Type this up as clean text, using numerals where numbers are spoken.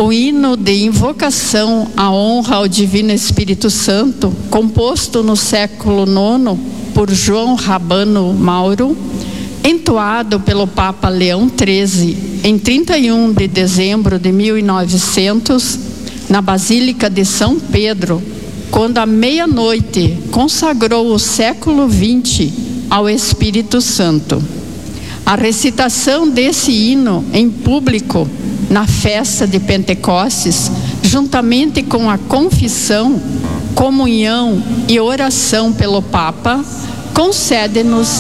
O hino de invocação à honra ao Divino Espírito Santo, composto no século IX por João Rabano Mauro, entoado pelo Papa Leão XIII em 31 de dezembro de 1900, na Basílica de São Pedro, quando à meia-noite consagrou o século XX ao Espírito Santo. A recitação desse hino em público na festa de Pentecostes, juntamente com a confissão, comunhão e oração pelo Papa, concede-nos